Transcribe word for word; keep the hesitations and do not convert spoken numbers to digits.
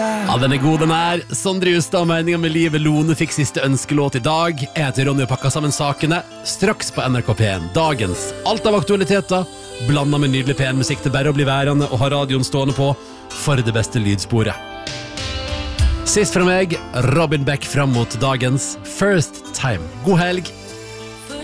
Ja, den er god, den her. Sondre Justad, meningen med livet. Lone fikk siste ønskelåt i dag. Jeg heter Ronny og pakker sammen sakene. Straks på N R K P en. Dagens alt av aktualiteter, blandet med nydelig P en-musikk til bare å bli værende og ha radioen stående på for det beste lydsporet. Sist fra meg, Robin Beck fram mot dagens First Time. God helg.